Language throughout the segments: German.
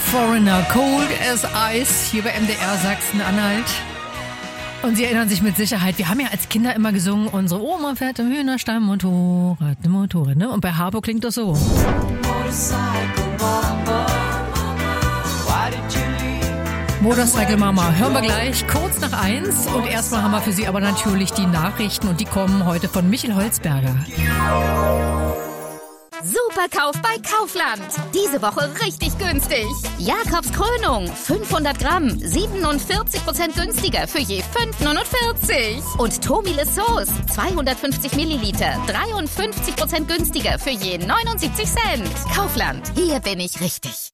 Foreigner, Cold as Ice, hier bei MDR Sachsen-Anhalt. Und Sie erinnern sich mit Sicherheit, wir haben ja als Kinder immer gesungen, unsere Oma fährt im Hühnerstall Motorrad, ne? Und bei Harpo klingt das so. Motorcycle Mama, hören wir gleich kurz nach 1. Und erstmal haben wir für Sie aber natürlich die Nachrichten und die kommen heute von Michael Holzberger. Superkauf bei Kaufland. Diese Woche richtig günstig. Jakobs Krönung, 500 Gramm, 47% günstiger für je 5,49. Und Tomiles Sauce, 250 Milliliter, 53% günstiger für je 79 Cent. Kaufland, hier bin ich richtig.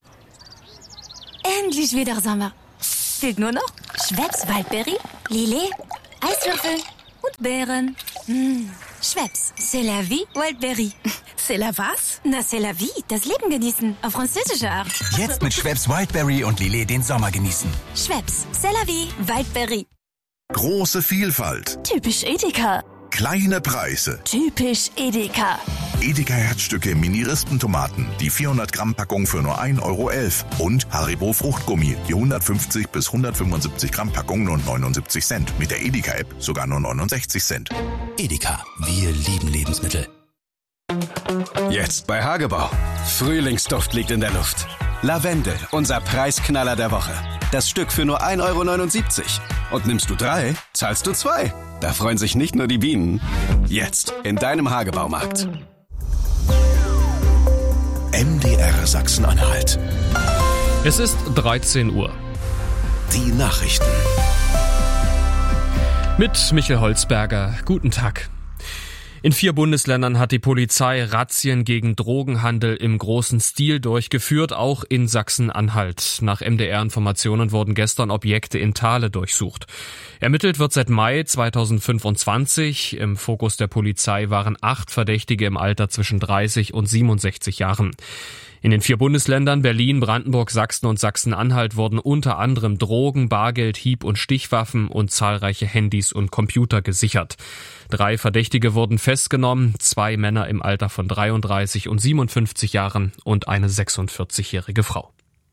Endlich wieder Sommer. Fehlt nur noch Schweppes Waldberry, Lillet, Eiswürfel und Beeren. Schweppes, c'est la vie, Wildberry. C'est la was? Na, c'est la vie, das Leben genießen, auf französische Art. Jetzt mit Schweppes Wildberry und Lillet den Sommer genießen. Schweppes, c'est la vie, Wildberry. Große Vielfalt. Typisch Edeka. Kleine Preise. Typisch Edeka. Edeka Herzstücke Mini-Rispentomaten, die 400 Gramm Packung für nur 1,11 € und Haribo Fruchtgummi, die 150 bis 175 Gramm Packung nur 79 Cent. Mit der Edeka-App sogar nur 69 Cent. Edeka, wir lieben Lebensmittel. Jetzt bei Hagebau. Frühlingsduft liegt in der Luft. Lavendel, unser Preisknaller der Woche. Das Stück für nur 1,79 €. Und nimmst du 3, zahlst du 2. Da freuen sich nicht nur die Bienen. Jetzt in deinem Hagebaumarkt. MDR Sachsen-Anhalt. Es ist 13 Uhr. Die Nachrichten. Mit Michael Holzberger. Guten Tag. In 4 Bundesländern hat die Polizei Razzien gegen Drogenhandel im großen Stil durchgeführt, auch in Sachsen-Anhalt. Nach MDR-Informationen wurden gestern Objekte in Thale durchsucht. Ermittelt wird seit Mai 2025. Im Fokus der Polizei waren 8 Verdächtige im Alter zwischen 30 und 67 Jahren. In den 4 Bundesländern Berlin, Brandenburg, Sachsen und Sachsen-Anhalt wurden unter anderem Drogen, Bargeld, Hieb- und Stichwaffen und zahlreiche Handys und Computer gesichert. 3 Verdächtige wurden festgenommen, 2 Männer im Alter von 33 und 57 Jahren und eine 46-jährige Frau.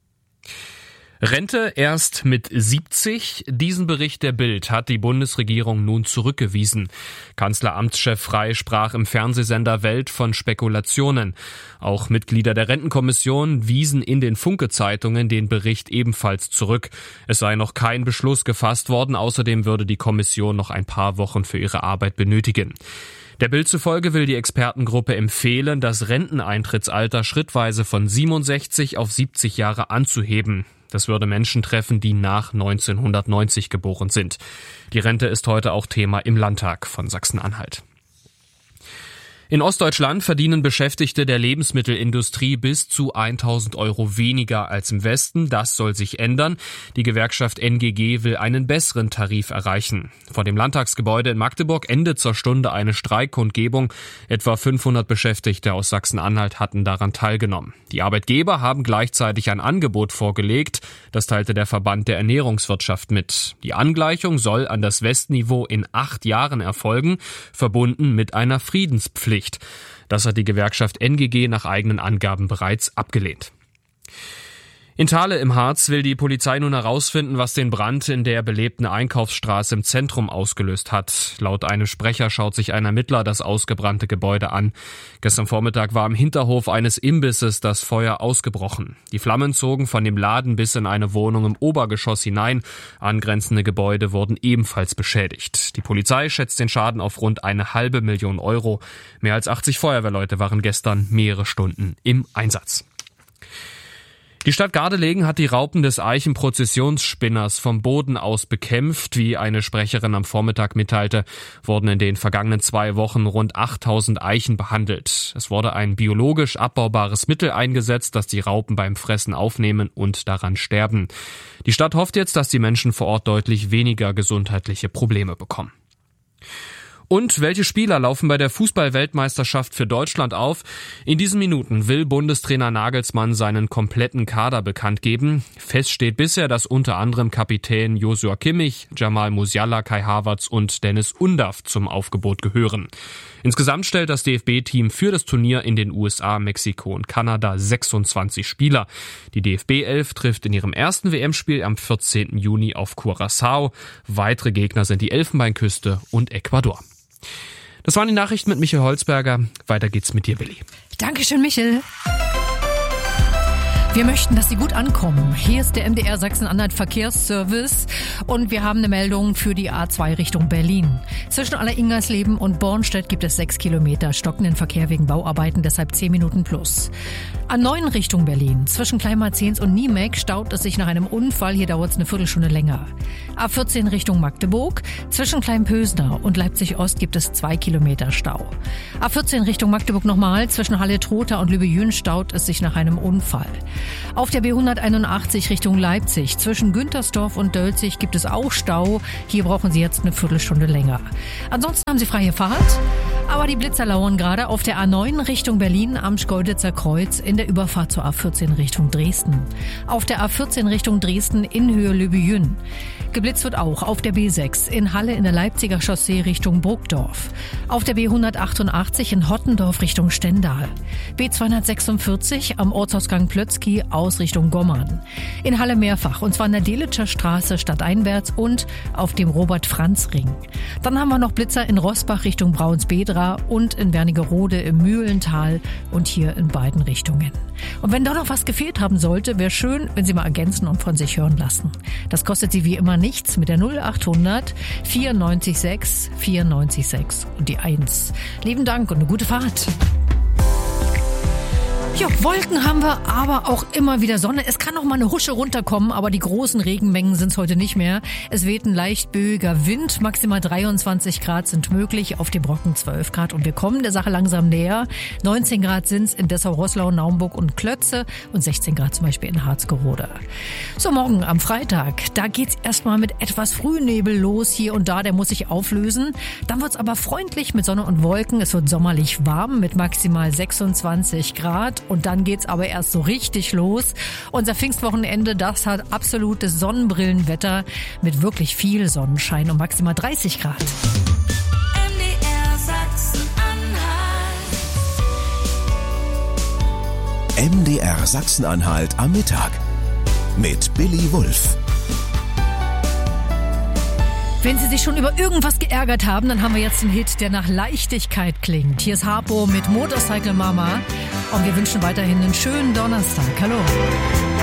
Rente erst mit 70. Diesen Bericht der Bild hat die Bundesregierung nun zurückgewiesen. Kanzleramtschef Frey sprach im Fernsehsender Welt von Spekulationen. Auch Mitglieder der Rentenkommission wiesen in den Funke-Zeitungen den Bericht ebenfalls zurück. Es sei noch kein Beschluss gefasst worden. Außerdem würde die Kommission noch ein paar Wochen für ihre Arbeit benötigen. Der Bild zufolge will die Expertengruppe empfehlen, das Renteneintrittsalter schrittweise von 67 auf 70 Jahre anzuheben. Das würde Menschen treffen, die nach 1990 geboren sind. Die Rente ist heute auch Thema im Landtag von Sachsen-Anhalt. In Ostdeutschland verdienen Beschäftigte der Lebensmittelindustrie bis zu 1.000 € weniger als im Westen. Das soll sich ändern. Die Gewerkschaft NGG will einen besseren Tarif erreichen. Vor dem Landtagsgebäude in Magdeburg endet zur Stunde eine Streikkundgebung. Etwa 500 Beschäftigte aus Sachsen-Anhalt hatten daran teilgenommen. Die Arbeitgeber haben gleichzeitig ein Angebot vorgelegt. Das teilte der Verband der Ernährungswirtschaft mit. Die Angleichung soll an das Westniveau in 8 Jahren erfolgen, verbunden mit einer Friedenspflicht. Das hat die Gewerkschaft NGG nach eigenen Angaben bereits abgelehnt. In Thale im Harz will die Polizei nun herausfinden, was den Brand in der belebten Einkaufsstraße im Zentrum ausgelöst hat. Laut einem Sprecher schaut sich ein Ermittler das ausgebrannte Gebäude an. Gestern Vormittag war im Hinterhof eines Imbisses das Feuer ausgebrochen. Die Flammen zogen von dem Laden bis in eine Wohnung im Obergeschoss hinein. Angrenzende Gebäude wurden ebenfalls beschädigt. Die Polizei schätzt den Schaden auf rund 500.000 €. Mehr als 80 Feuerwehrleute waren gestern mehrere Stunden im Einsatz. Die Stadt Gardelegen hat die Raupen des Eichenprozessionsspinners vom Boden aus bekämpft. Wie eine Sprecherin am Vormittag mitteilte, wurden in den vergangenen 2 Wochen rund 8.000 Eichen behandelt. Es wurde ein biologisch abbaubares Mittel eingesetzt, das die Raupen beim Fressen aufnehmen und daran sterben. Die Stadt hofft jetzt, dass die Menschen vor Ort deutlich weniger gesundheitliche Probleme bekommen. Und welche Spieler laufen bei der Fußball-Weltmeisterschaft für Deutschland auf? In diesen Minuten will Bundestrainer Nagelsmann seinen kompletten Kader bekannt geben. Fest steht bisher, dass unter anderem Kapitän Joshua Kimmich, Jamal Musiala, Kai Havertz und Dennis Undaff zum Aufgebot gehören. Insgesamt stellt das DFB-Team für das Turnier in den USA, Mexiko und Kanada 26 Spieler. Die DFB-11 trifft in ihrem ersten WM-Spiel am 14. Juni auf Curaçao. Weitere Gegner sind die Elfenbeinküste und Ecuador. Das waren die Nachrichten mit Michael Holzberger. Weiter geht's mit dir, Willi. Dankeschön, Michel. Wir möchten, dass Sie gut ankommen. Hier ist der MDR Sachsen-Anhalt Verkehrsservice und wir haben eine Meldung für die A2 Richtung Berlin. Zwischen Alleringersleben und Bornstedt gibt es 6 Kilometer stockenden Verkehr wegen Bauarbeiten, deshalb 10 Minuten plus. A9 Richtung Berlin. Zwischen Kleinmarzens und Niemek staut es sich nach einem Unfall. Hier dauert es eine Viertelstunde länger. A14 Richtung Magdeburg. Zwischen Kleinpösner und Leipzig-Ost gibt es 2 Kilometer Stau. A14 Richtung Magdeburg nochmal. Zwischen Halle-Trotha und Lübejün staut es sich nach einem Unfall. Auf der B181 Richtung Leipzig. Zwischen Güntersdorf und Dölzig gibt es auch Stau. Hier brauchen Sie jetzt eine Viertelstunde länger. Ansonsten haben Sie freie Fahrt. Aber die Blitzer lauern gerade auf der A9 Richtung Berlin am Schkeuditzer Kreuz in der Überfahrt zur A14 Richtung Dresden. Auf der A14 Richtung Dresden in Höhe Lübejün. Geblitzt wird auch auf der B6 in Halle in der Leipziger Chaussee Richtung Burgdorf. Auf der B188 in Hottendorf Richtung Stendal. B246 am Ortsausgang Plötzky aus Richtung Gommern. In Halle mehrfach, und zwar an der Delitscher Straße stadteinwärts und auf dem Robert-Franz-Ring. Dann haben wir noch Blitzer in Rossbach Richtung Braunsbedra und in Wernigerode im Mühlental und hier in beiden Richtungen. Und wenn doch noch was gefehlt haben sollte, wäre schön, wenn Sie mal ergänzen und von sich hören lassen. Das kostet Sie wie immer nichts mit der 0800 94 6 und die 1. Lieben Dank und eine gute Fahrt. Ja, Wolken haben wir, aber auch immer wieder Sonne. Es kann noch mal eine Husche runterkommen, aber die großen Regenmengen sind es heute nicht mehr. Es weht ein leicht böiger Wind, maximal 23 Grad sind möglich, auf dem Brocken 12 Grad. Und wir kommen der Sache langsam näher. 19 Grad sind es in Dessau-Roßlau, Naumburg und Klötze und 16 Grad zum Beispiel in Harzgerode. So, morgen am Freitag, da geht's erstmal mit etwas Frühnebel los hier und da, der muss sich auflösen. Dann wird's aber freundlich mit Sonne und Wolken. Es wird sommerlich warm mit maximal 26 Grad. Und dann geht's aber erst so richtig los. Unser Pfingstwochenende, das hat absolutes Sonnenbrillenwetter mit wirklich viel Sonnenschein und maximal 30 Grad. MDR Sachsen-Anhalt. MDR Sachsen-Anhalt am Mittag mit Billy Wulff. Wenn Sie sich schon über irgendwas geärgert haben, dann haben wir jetzt einen Hit, der nach Leichtigkeit klingt. Hier ist Harpo mit Motorcycle Mama und wir wünschen weiterhin einen schönen Donnerstag. Hallo.